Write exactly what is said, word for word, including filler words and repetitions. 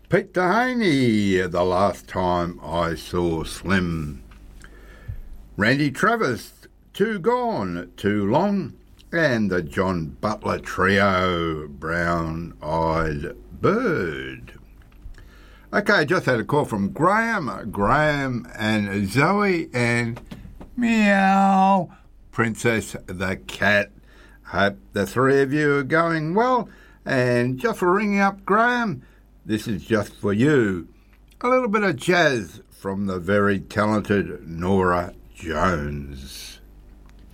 Pete Dehaney, The Last Time I Saw Slim. Randy Travis, Too Gone, Too Long. And the John Butler Trio, Brown Eyed Bird. Okay, just had a call from Graham. Graham and Zoe and Meow, Princess the Cat. Hope the three of you are going well. And just for ringing up Graham, this is just for you. A little bit of jazz from the very talented Norah Jones.